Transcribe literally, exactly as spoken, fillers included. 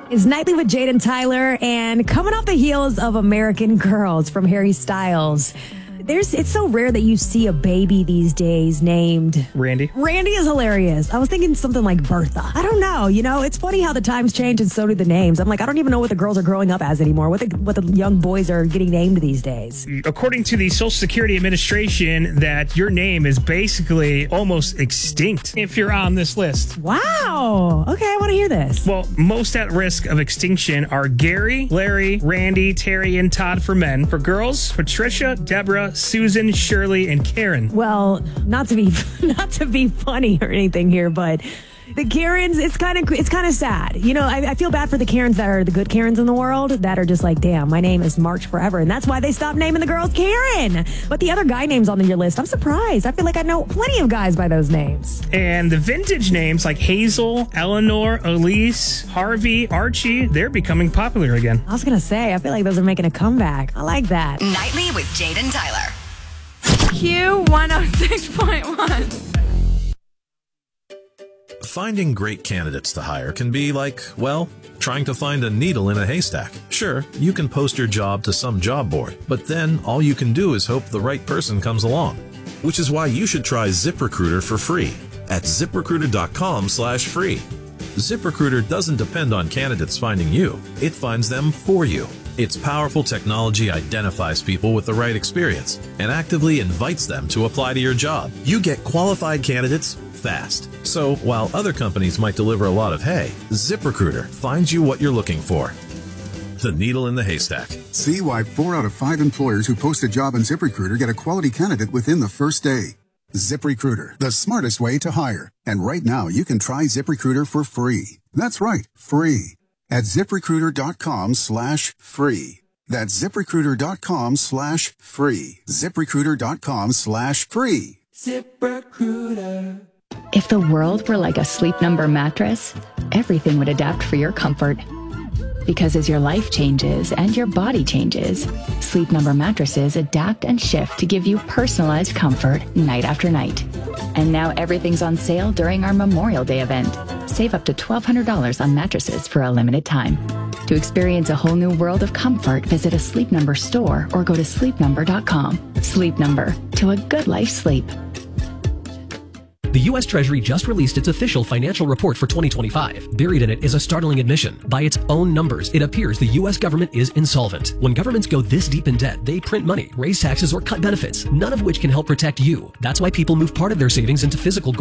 Is Nightly with Jade and Tyler, and coming off the heels of American Girls from Harry Styles. There's, it's so rare that you see a baby these days named Randy. Randy is hilarious. I was thinking something like Bertha. I don't know. You know, it's funny how the times change and so do the names. I'm like, I don't even know what the girls are growing up as anymore. What the what the young boys are getting named these days. According to the Social Security Administration, that your name is basically almost extinct if you're on this list. Wow. Okay, I want to hear this. Well, most at risk of extinction are Gary, Larry, Randy, Terry, and Todd for men. For girls, Patricia, Deborah, Susan, Shirley, and Karen. Well, not to be not to be funny or anything here, but the Karens, it's kind of it's kind of sad. You know, I, I feel bad for the Karens that are the good Karens in the world that are just like, damn, my name is March forever, and that's why they stopped naming the girls Karen. But the other guy names on your list, I'm surprised. I feel like I know plenty of guys by those names. And the vintage names like Hazel, Eleanor, Elise, Harvey, Archie, they're becoming popular again. I was gonna say, I feel like those are making a comeback. I like that. Nightly with Jade and Tyler. Q one oh six point one. Finding great candidates to hire can be like, well, trying to find a needle in a haystack. Sure, you can post your job to some job board, but then all you can do is hope the right person comes along. Which is why you should try ZipRecruiter for free at ZipRecruiter.com slash free. ZipRecruiter doesn't depend on candidates finding you. It finds them for you. Its powerful technology identifies people with the right experience and actively invites them to apply to your job. You get qualified candidates fast. So while other companies might deliver a lot of hay, ZipRecruiter finds you what you're looking for. The needle in the haystack. See why four out of five employers who post a job on ZipRecruiter get a quality candidate within the first day. ZipRecruiter, the smartest way to hire. And right now, you can try ZipRecruiter for free. That's right, free. At ZipRecruiter.com slash free. That's ZipRecruiter.com slash free. ZipRecruiter.com slash free. ZipRecruiter. If the world were like a Sleep Number mattress, everything would adapt for your comfort. Because as your life changes and your body changes, Sleep Number mattresses adapt and shift to give you personalized comfort night after night. And now everything's on sale during our Memorial Day event. Save up to twelve hundred dollars on mattresses for a limited time. To experience a whole new world of comfort, visit a Sleep Number store or go to sleep number dot com. Sleep Number, to a good life sleep. The U S Treasury just released its official financial report for twenty twenty-five. Buried in it is a startling admission. By its own numbers, it appears the U S government is insolvent. When governments go this deep in debt, they print money, raise taxes, or cut benefits, none of which can help protect you. That's why people move part of their savings into physical gold.